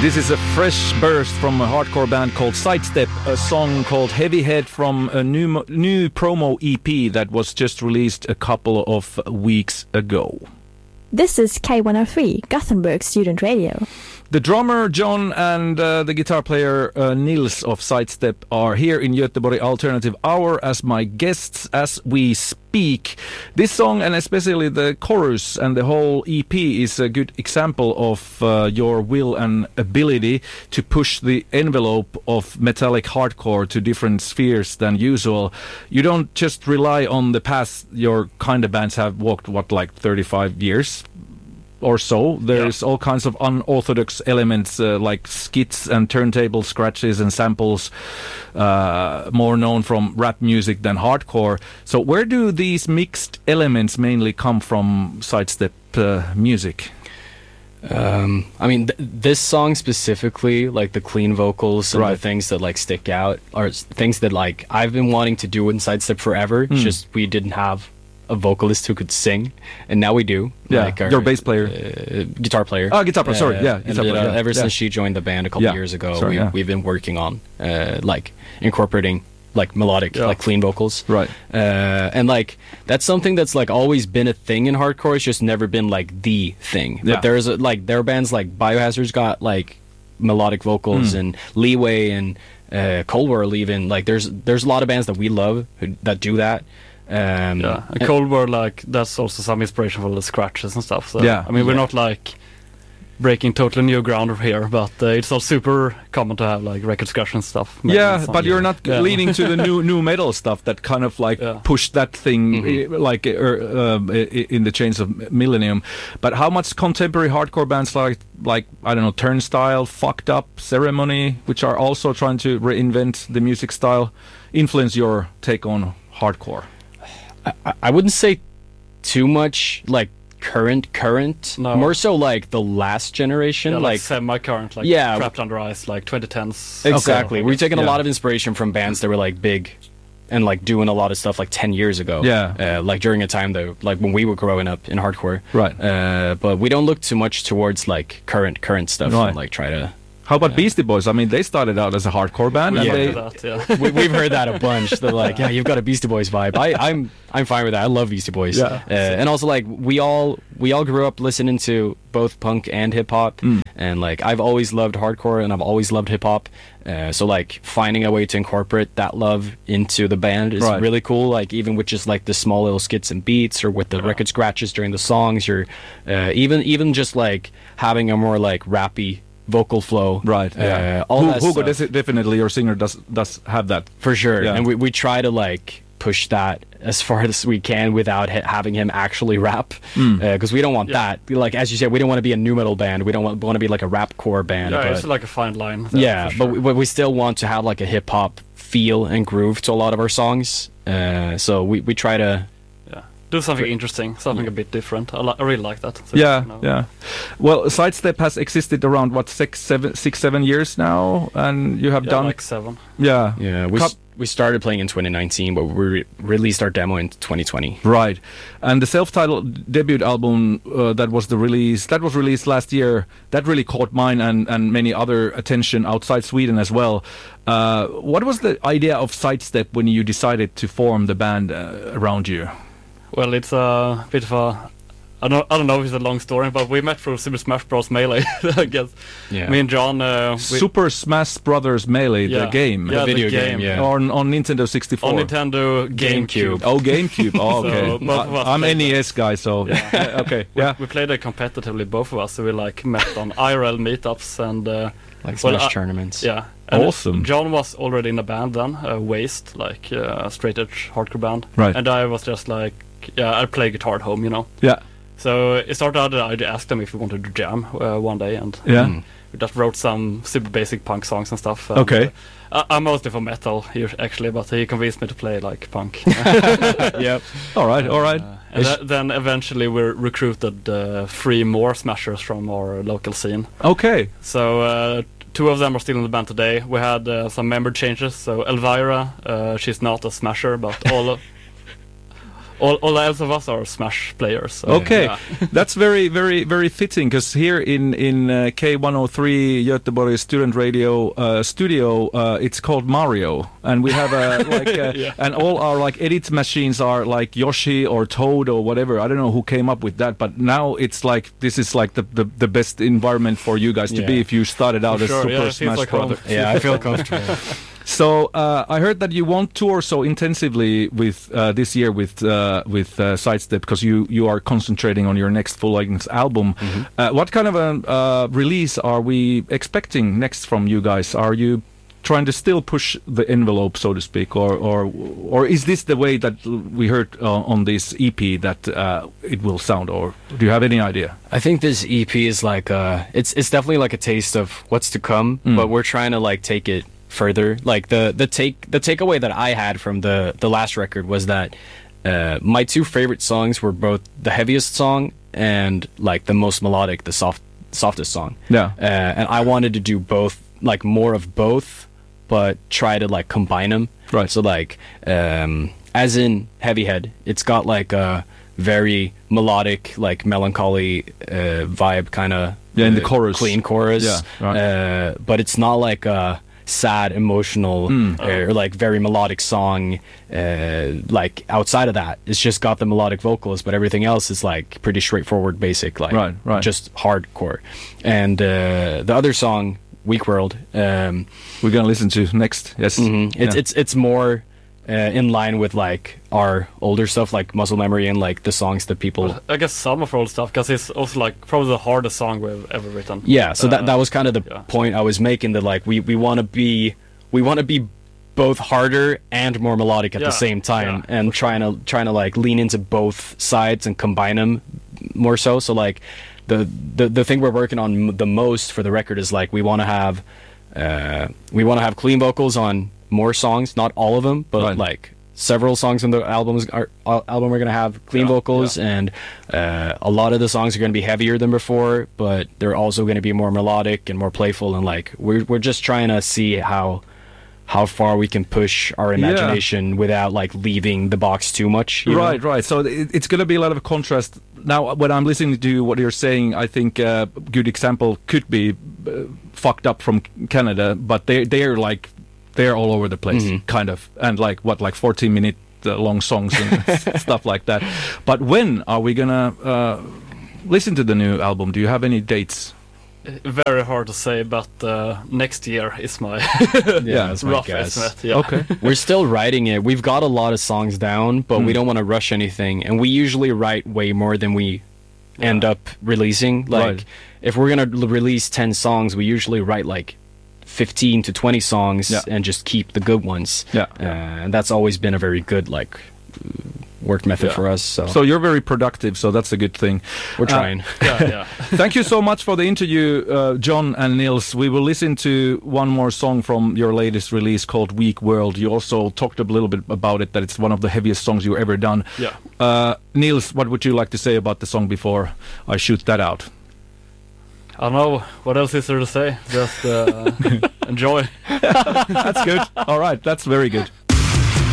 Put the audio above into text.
This is a fresh burst from a hardcore band called Sidestep, a song called Heavy Head from a new promo EP that was just released a couple of weeks ago. This is K103, Gothenburg Student Radio. The drummer John and the guitar player Nils of Sidestep are here in Göteborg Alternative Hour as my guests as we speak. This song, and especially the chorus and the whole EP, is a good example of your will and ability to push the envelope of metallic hardcore to different spheres than usual. You don't just rely on the past. Your kind of bands have walked, 35 years? Or so. There's all kinds of unorthodox elements like skits and turntable scratches and samples, more known from rap music than hardcore. So where do these mixed elements mainly come from, Sidestep music? I mean, this song specifically, like the clean vocals and the things that like stick out are things that like I've been wanting to do in Sidestep forever. It's just we didn't have a vocalist who could sing, and now we do. Yeah, like our, your bass player, guitar player. Oh, guitar player. Sorry, guitar player. Ever since she joined the band a couple years ago, we've been working on like incorporating like melodic, like clean vocals. Right. And like that's something that's like always been a thing in hardcore. It's just never been like the thing. But there's like there are bands like Biohazard's got like melodic vocals and Leeway and Cold War even. Like there's a lot of bands that we love that do that. Cold War, like that's also some inspiration for the scratches and stuff. So I mean, we're not like breaking totally new ground here, but it's all super common to have like record scratch and stuff. But you're not leaning to the new metal stuff that kind of like pushed that thing like in the chains of Millennium. But how much contemporary hardcore bands like I don't know, Turnstile, Fucked Up, Ceremony, which are also trying to reinvent the music style, influence your take on hardcore? I wouldn't say too much like current, no. More so like the last generation, like semi-current, like Trapped Under Ice, like 2010s. Exactly. We've taken a lot of inspiration from bands that were like big and like doing a lot of stuff like 10 years ago. Like during a time though, like when we were growing up in hardcore. Right. But we don't look too much towards like current stuff and like try to. How about Beastie Boys? I mean, they started out as a hardcore band. We've heard that a bunch. They're like, yeah, you've got a Beastie Boys vibe. I'm fine with that. I love Beastie Boys. And also, like, we all grew up listening to both punk and hip hop. And like, I've always loved hardcore and I've always loved hip hop. So like, finding a way to incorporate that love into the band is really cool. Like, even with just like the small little skits and beats, or with the record scratches during the songs, or even just like having a more like rappy vocal flow, Hugo definitely, your singer, does have that for sure, and we try to like push that as far as we can without having him actually rap, because we don't want that. Like as you said, we don't want to be a nu metal band. We don't want to be like a rap core band. It's like a fine line. But we still want to have like a hip hop feel and groove to a lot of our songs. So we try to. Do something interesting, something a bit different. I really like that. So Well, Sidestep has existed around 6-7 years now, and you have done like 7. We started playing in 2019, but we released our demo in 2020. Right, and the self-titled debut album that was released last year, that really caught mine and many other attention outside Sweden as well. What was the idea of Sidestep when you decided to form the band around you? Well, it's a bit of a... I don't know if it's a long story, but we met through Super Smash Bros. Melee, I guess. Me and John... Super Smash Bros. Melee, the game? The video game. On Nintendo 64? On Nintendo GameCube. Oh, GameCube. Oh, okay. I'm NES guy, so... Okay, We played it competitively, both of us, so we like met on IRL meetups and... like Smash tournaments. Yeah. And awesome. John was already in a band then, Waste, like a straight edge hardcore band. Right. And I was just like, I play guitar at home, you know. Yeah. So it started out that I asked them if we wanted to jam one day, and we just wrote some super basic punk songs and stuff. And, okay. I'm mostly for metal here, actually, but he convinced me to play like punk. Yep. All right. And then eventually we recruited 3 more smashers from our local scene. Okay. So 2 of them are still in the band today. We had some member changes. So Elvira, she's not a smasher, but all the else of us are Smash players. So, okay, that's very, very, very fitting, because here in K103 Göteborg Student Radio studio, it's called Mario, and we have and all our like edit machines are like Yoshi or Toad or whatever. I don't know who came up with that, but now it's like this is like the best environment for you guys to be if you started out as Super Smash Brothers. Yeah, I feel comfortable. So I heard that you won't tour so intensively with this year with Sidestep, because you are concentrating on your next full-length album. What kind of a release are we expecting next from you guys? Are you trying to still push the envelope, so to speak, or is this the way that we heard on this EP that it will sound, or do you have any idea? I think this EP is like it's definitely like a taste of what's to come, but we're trying to like take it further. Like the takeaway that I had from the last record was that my two favorite songs were both the heaviest song and like the most melodic, the softest song. And I wanted to do both, like more of both, but try to like combine them. Right. So like as in Heavyhead, it's got like a very melodic, like melancholy vibe, kind of in the chorus, clean chorus. But it's not like a sad, emotional, or like very melodic song. Like outside of that, it's just got the melodic vocals, but everything else is like pretty straightforward, basic, like just hardcore. And the other song, Weak World, we're gonna listen to next. Yes, it's more in line with like our older stuff, like Muscle Memory, and like the songs that people. Well, I guess some of our old stuff, because it's also like probably the hardest song we've ever written. Yeah, so that was kind of the point I was making. That like we want to be both harder and more melodic at the same time, and trying to like lean into both sides and combine them more so. So like the thing we're working on the most for the record is like we want to have clean vocals on more songs, not all of them, but like several songs in the album we're gonna have clean vocals, and a lot of the songs are gonna be heavier than before, but they're also gonna be more melodic and more playful, and like we're just trying to see how far we can push our imagination without like leaving the box too much. Right. So it's going to be a lot of contrast. Now, when I'm listening to what you're saying, I think a good example could be Fucked Up from Canada, but they're all over the place, kind of, and like 14-minute long songs and stuff like that. But when are we gonna listen to the new album? Do you have any dates? Very hard to say, but next year is my rough estimate. Yeah. Okay. We're still writing it. We've got a lot of songs down, but we don't want to rush anything. And we usually write way more than we end up releasing. Like, if we're going to release 10 songs, we usually write like 15 to 20 songs and just keep the good ones. And that's always been a very good, like, work method for us. So you're very productive, so that's a good thing. We're trying. Thank you so much for the interview, John and Nils. We will listen to one more song from your latest release called Weak World. You also talked a little bit about it, that it's one of the heaviest songs you've ever done. Nils, what would you like to say about the song before I shoot that out? I don't know. What else is there to say? Just enjoy. That's good. All right, that's very good.